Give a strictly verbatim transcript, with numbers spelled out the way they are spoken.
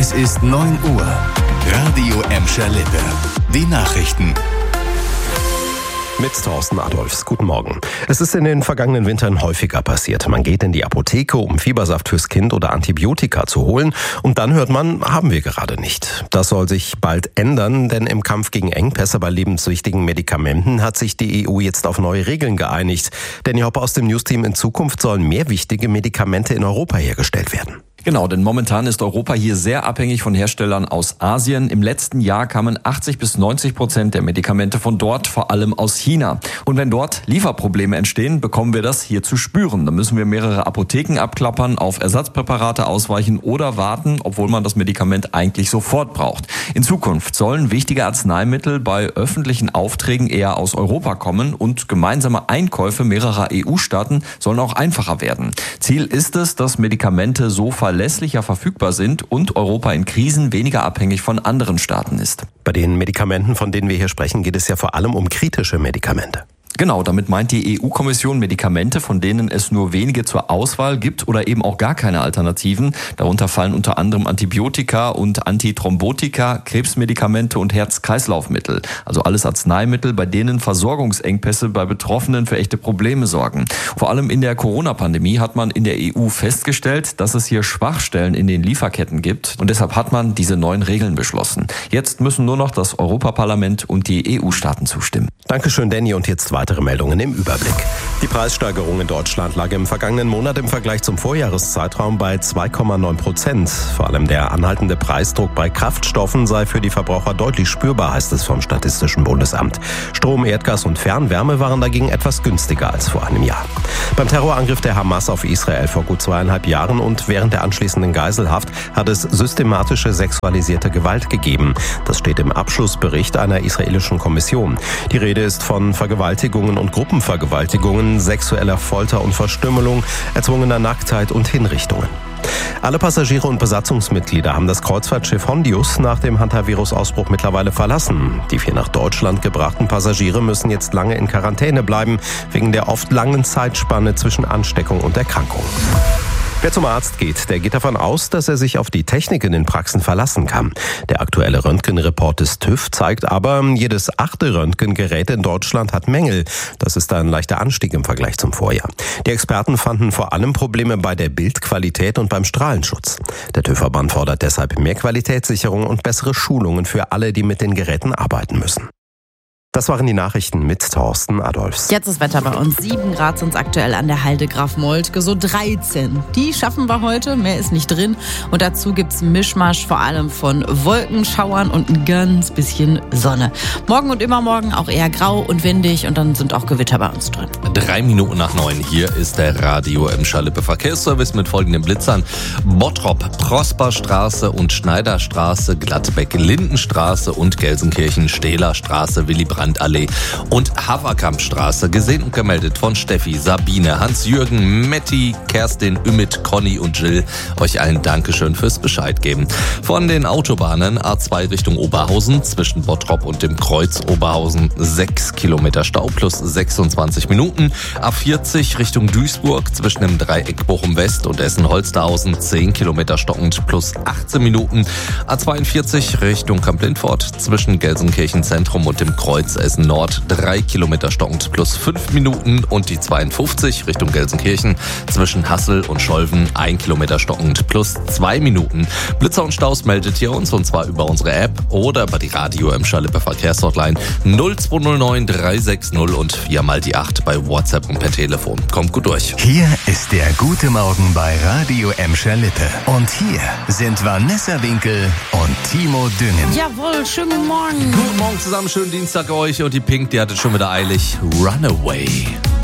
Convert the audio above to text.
Es ist neun Uhr. Radio Emscher Lippe. Die Nachrichten. Mit Thorsten Adolfs. Guten Morgen. Es ist in den vergangenen Wintern häufiger passiert. Man geht in die Apotheke, um Fiebersaft fürs Kind oder Antibiotika zu holen. Und dann hört man, haben wir gerade nicht. Das soll sich bald ändern, denn im Kampf gegen Engpässe bei lebenswichtigen Medikamenten hat sich die E U jetzt auf neue Regeln geeinigt. Danny Hoppe aus dem Newsteam: In Zukunft sollen mehr wichtige Medikamente in Europa hergestellt werden. Genau, denn momentan ist Europa hier sehr abhängig von Herstellern aus Asien. Im letzten Jahr kamen achtzig bis neunzig Prozent der Medikamente von dort, vor allem aus China. Und wenn dort Lieferprobleme entstehen, bekommen wir das hier zu spüren. Dann müssen wir mehrere Apotheken abklappern, auf Ersatzpräparate ausweichen oder warten, obwohl man das Medikament eigentlich sofort braucht. In Zukunft sollen wichtige Arzneimittel bei öffentlichen Aufträgen eher aus Europa kommen und gemeinsame Einkäufe mehrerer E U-Staaten sollen auch einfacher werden. Ziel ist es, dass Medikamente so verlässlicher verfügbar sind und Europa in Krisen weniger abhängig von anderen Staaten ist. Bei den Medikamenten, von denen wir hier sprechen, geht es ja vor allem um kritische Medikamente. Genau, damit meint die E U-Kommission Medikamente, von denen es nur wenige zur Auswahl gibt oder eben auch gar keine Alternativen. Darunter fallen unter anderem Antibiotika und Antithrombotika, Krebsmedikamente und Herz-Kreislauf-Mittel. Also alles Arzneimittel, bei denen Versorgungsengpässe bei Betroffenen für echte Probleme sorgen. Vor allem in der Corona-Pandemie hat man in der E U festgestellt, dass es hier Schwachstellen in den Lieferketten gibt. Und deshalb hat man diese neuen Regeln beschlossen. Jetzt müssen nur noch das Europaparlament und die E U-Staaten zustimmen. Dankeschön, Danny. Und jetzt weitere Meldungen im Überblick. Die Preissteigerung in Deutschland lag im vergangenen Monat im Vergleich zum Vorjahreszeitraum bei zwei Komma neun Prozent. Vor allem der anhaltende Preisdruck bei Kraftstoffen sei für die Verbraucher deutlich spürbar, heißt es vom Statistischen Bundesamt. Strom, Erdgas und Fernwärme waren dagegen etwas günstiger als vor einem Jahr. Beim Terrorangriff der Hamas auf Israel vor gut zweieinhalb Jahren und während der anschließenden Geiselhaft hat es systematische sexualisierte Gewalt gegeben. Das steht im Abschlussbericht einer israelischen Kommission. Die Rede ist von Vergewaltigungen und Gruppenvergewaltigungen, sexueller Folter und Verstümmelung, erzwungener Nacktheit und Hinrichtungen. Alle Passagiere und Besatzungsmitglieder haben das Kreuzfahrtschiff Hondius nach dem Hantavirus-Ausbruch mittlerweile verlassen. Die vier nach Deutschland gebrachten Passagiere müssen jetzt lange in Quarantäne bleiben, wegen der oft langen Zeitspanne zwischen Ansteckung und Erkrankung. Wer zum Arzt geht, der geht davon aus, dass er sich auf die Technik in den Praxen verlassen kann. Der aktuelle Röntgenreport des TÜV zeigt aber, jedes achte Röntgengerät in Deutschland hat Mängel. Das ist ein leichter Anstieg im Vergleich zum Vorjahr. Die Experten fanden vor allem Probleme bei der Bildqualität und beim Strahlenschutz. Der TÜV-Verband fordert deshalb mehr Qualitätssicherung und bessere Schulungen für alle, die mit den Geräten arbeiten müssen. Das waren die Nachrichten mit Thorsten Adolfs. Jetzt ist Wetter bei uns. sieben Grad sind es aktuell an der Halde Graf Moltke, so dreizehn. Die schaffen wir heute, mehr ist nicht drin. Und dazu gibt's einen Mischmasch, vor allem von Wolkenschauern und ein ganz bisschen Sonne. Morgen und übermorgen auch eher grau und windig und dann sind auch Gewitter bei uns drin. Drei Minuten nach neun, hier ist der Radio Emscher Lippe Verkehrsservice mit folgenden Blitzern. Bottrop, Prosperstraße und Schneiderstraße, Gladbeck, Lindenstraße und Gelsenkirchen, Stehlerstraße, Willy Brandt Allee und Haverkampstraße. Gesehen und gemeldet von Steffi, Sabine, Hans-Jürgen, Metti, Kerstin, Ümit, Conny und Jill. Euch allen Dankeschön fürs Bescheid geben. Von den Autobahnen A zwei Richtung Oberhausen zwischen Bottrop und dem Kreuz Oberhausen sechs Kilometer Stau plus sechsundzwanzig Minuten. A vierzig Richtung Duisburg zwischen dem Dreieck Bochum West und Essen-Holsterhausen zehn Kilometer stockend plus achtzehn Minuten. A zweiundvierzig Richtung Kamp-Lindfort zwischen Gelsenkirchen Zentrum und dem Kreuz Essen Nord drei Kilometer stockend plus fünf Minuten und die zweiundfünfzig Richtung Gelsenkirchen zwischen Hassel und Scholven ein Kilometer stockend plus zwei Minuten. Blitzer und Staus meldet ihr uns und zwar über unsere App oder über die Radio Emscher Lippe Verkehrshotline null zwei null neun drei sechs null und viermal die acht bei WhatsApp und per Telefon. Kommt gut durch. Hier ist der gute Morgen bei Radio Emscher Lippe. Und hier sind Vanessa Winkel und Timo Düngen. Jawohl, schönen guten Morgen. Guten Morgen zusammen, schönen Dienstag euch und die Pink, die hatte schon wieder eilig. Runaway.